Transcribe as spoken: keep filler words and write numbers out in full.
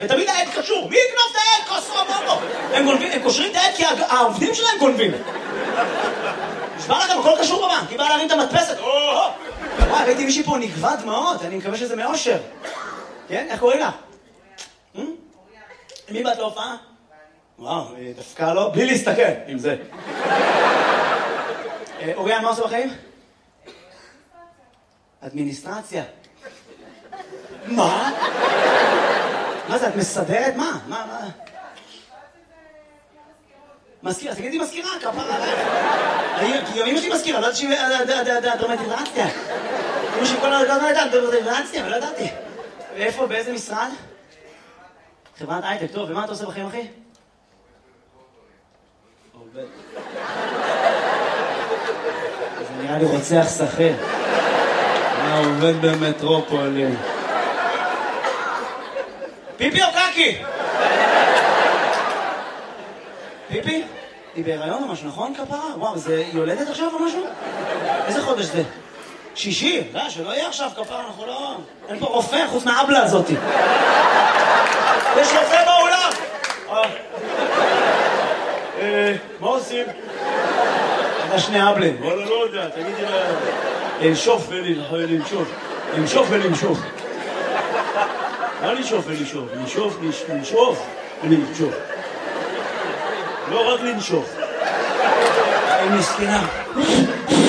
ותמיד העד קשור. מי יקנוב את העד? כוסו הבובו. הם גונבים, הם קושרים את העד כי העובדים שלהם גונבים. נשמע לכם, הכל קשור בבנק. כי בא להרים את המדפסת. וואי, ראיתי מישהי פה נגבה דמעות. אני מקווה שזה מאושר. כן? איך קוראים לה? מי באת להופעה? וואו, דווקא לא, בלי להסתכל עם זה. אוריאן, מה עושה בחיים? אדמיניסטרציה. מה? מה זה, את מסדרת? מה? מה, מה? מזכירה, תגידי מזכירה, כפרה עליך. כי גם אמא שלי מזכירה, לא ידעתי שהיא דרמטיזציה. אמא שלי כל הזמן הייתה דרמטיזציה, ולא ידעתי. ואיפה, באיזה משרד? חברת הייטק, טוב, ומה אתה עושה בחיים, אחי? עובד. זה נראה לי רוצח שכיר. מה עובד במטרופולין? פיפי או קקי? פיפי? היא בהיריון או משהו, נכון כפרה? וואו, זה יולדת עכשיו או משהו? איזה חודש זה? שישי? לא, שלא יהיה עכשיו כפרה, אנחנו לא... אין פה רופא חוץ מהאבלה הזאתי. יש רופא באולם! מה עושים? אתה שני אבלים. וואלה, לא יודע, תגידי לה... לנשוף ולנשוף. לנשוף ולנשוף. לא לנשוף ולנשוף. לנשוף, לנשוף ולנשוף. לא רק לנשוף. היא מסכנה.